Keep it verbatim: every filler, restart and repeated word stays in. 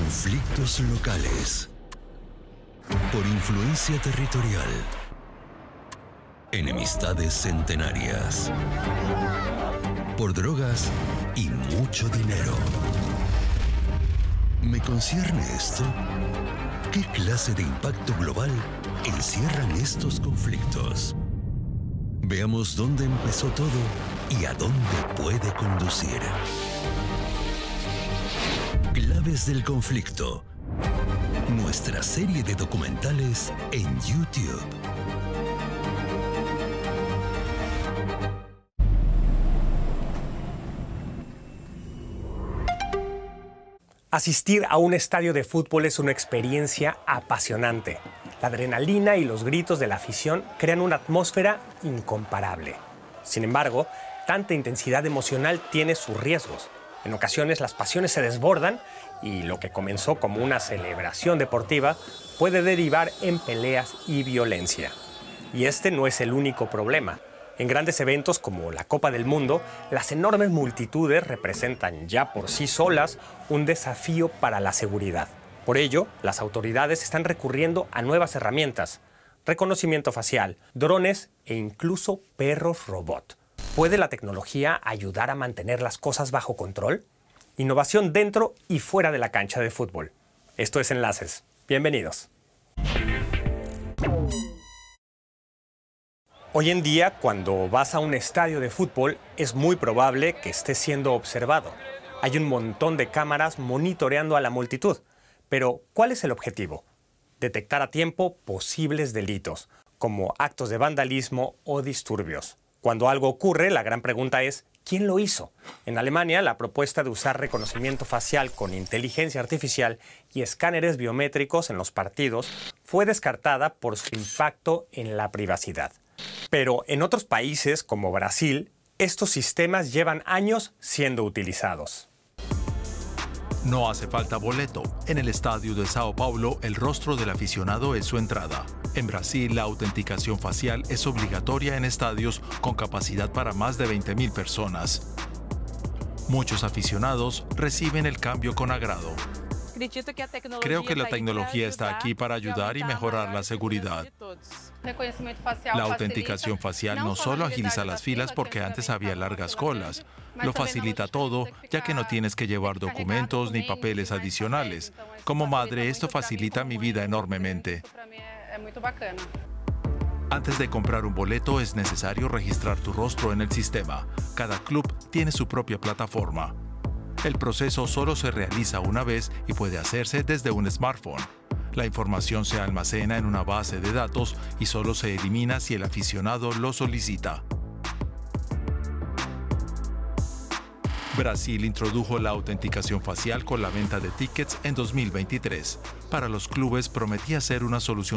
Conflictos locales. Por influencia territorial. Enemistades centenarias. Por drogas y mucho dinero. ¿Me concierne esto? ¿Qué clase de impacto global encierran estos conflictos? Veamos dónde empezó todo y a dónde puede conducir. Claves del conflicto. Nuestra serie de documentales en YouTube. Asistir a un estadio de fútbol es una experiencia apasionante. La adrenalina y los gritos de la afición crean una atmósfera incomparable. Sin embargo, tanta intensidad emocional tiene sus riesgos. En ocasiones las pasiones se desbordan y lo que comenzó como una celebración deportiva puede derivar en peleas y violencia. Y este no es el único problema. En grandes eventos como la Copa del Mundo, las enormes multitudes representan ya por sí solas un desafío para la seguridad. Por ello, las autoridades están recurriendo a nuevas herramientas, reconocimiento facial, drones e incluso perros robot. ¿Puede la tecnología ayudar a mantener las cosas bajo control? Innovación dentro y fuera de la cancha de fútbol. Esto es Enlaces. Bienvenidos. Hoy en día, cuando vas a un estadio de fútbol, es muy probable que estés siendo observado. Hay un montón de cámaras monitoreando a la multitud. Pero, ¿cuál es el objetivo? Detectar a tiempo posibles delitos, como actos de vandalismo o disturbios. Cuando algo ocurre, la gran pregunta es, ¿quién lo hizo? En Alemania, la propuesta de usar reconocimiento facial con inteligencia artificial y escáneres biométricos en los partidos fue descartada por su impacto en la privacidad. Pero en otros países, como Brasil, estos sistemas llevan años siendo utilizados. No hace falta boleto. En el estadio de Sao Paulo, el rostro del aficionado es su entrada. En Brasil, la autenticación facial es obligatoria en estadios con capacidad para más de veinte mil personas. Muchos aficionados reciben el cambio con agrado. Creo que la tecnología está aquí para ayudar y mejorar la seguridad. La autenticación facial no solo agiliza las filas porque antes había largas colas, lo facilita todo, ya que no tienes que llevar documentos ni papeles adicionales. Como madre, esto facilita mi vida enormemente. Antes de comprar un boleto es necesario registrar tu rostro en el sistema. Cada club tiene su propia plataforma. El proceso solo se realiza una vez y puede hacerse desde un smartphone. La información se almacena en una base de datos y solo se elimina si el aficionado lo solicita. Brasil introdujo la autenticación facial con la venta de tickets en dos mil veintitrés. Para los clubes prometía ser una solución